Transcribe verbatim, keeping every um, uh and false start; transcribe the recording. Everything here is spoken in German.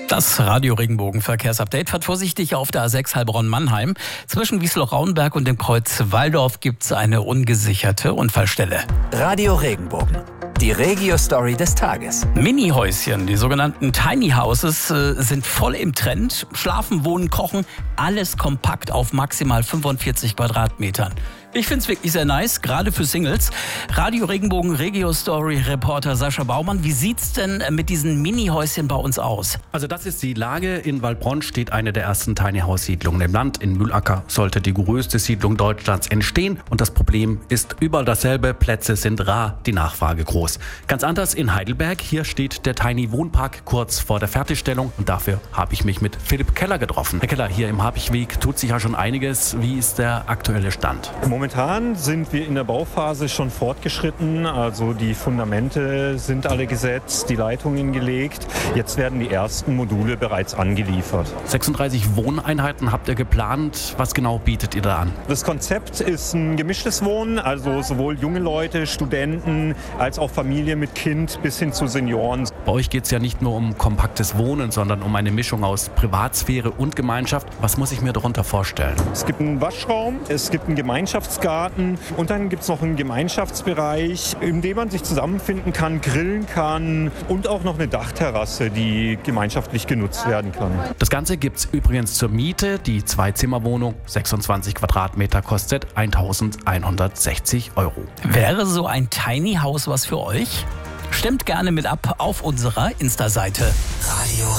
Das Radio-Regenbogen-Verkehrsupdate fährt vorsichtig auf der A sechs Heilbronn-Mannheim. Zwischen Wiesloch-Rauenberg und dem Kreuz Walldorf gibt es eine ungesicherte Unfallstelle. Radio Regenbogen, die Regio-Story des Tages. Mini-Häuschen, die sogenannten Tiny Houses, äh, sind voll im Trend. Schlafen, wohnen, kochen, alles kompakt auf maximal fünfundvierzig Quadratmetern. Ich finde es wirklich sehr nice, gerade für Singles. Radio Regenbogen, Regio-Story-Reporter Sascha Baumann. Wie sieht's denn mit diesen Mini-Häuschen bei uns aus? Also das ist die Lage. In Waldbronn steht eine der ersten Tiny House Siedlungen im Land. In Mühlacker sollte die größte Siedlung Deutschlands entstehen. Und das Problem ist überall dasselbe. Plätze sind rar, die Nachfrage groß. Ganz anders in Heidelberg. Hier steht der Tiny Wohnpark kurz vor der Fertigstellung. Und dafür habe ich mich mit Philipp Keller getroffen. Herr Keller, hier im Habichweg tut sich ja schon einiges. Wie ist der aktuelle Stand? Momentan sind wir in der Bauphase schon fortgeschritten. Also die Fundamente sind alle gesetzt, die Leitungen gelegt. Jetzt werden die ersten Module bereits angeliefert. sechsunddreißig Wohneinheiten habt ihr geplant. Was genau bietet ihr da an? Das Konzept ist ein gemischtes Wohnen, also sowohl junge Leute, Studenten, als auch Familie mit Kind bis hin zu Senioren. Bei euch geht es ja nicht nur um kompaktes Wohnen, sondern um eine Mischung aus Privatsphäre und Gemeinschaft. Was muss ich mir darunter vorstellen? Es gibt einen Waschraum, es gibt einen Gemeinschaftsgarten und dann gibt es noch einen Gemeinschaftsbereich, in dem man sich zusammenfinden kann, grillen kann und auch noch eine Dachterrasse, die gemeinschaftlich genutzt werden kann. Das Ganze gibt es übrigens zur Miete. Die Zwei-Zimmer-Wohnung, sechsundzwanzig Quadratmeter, kostet eintausendeinhundertsechzig Euro. Wäre so ein Tiny House was für euch? Stimmt gerne mit ab auf unserer Insta-Seite. Radio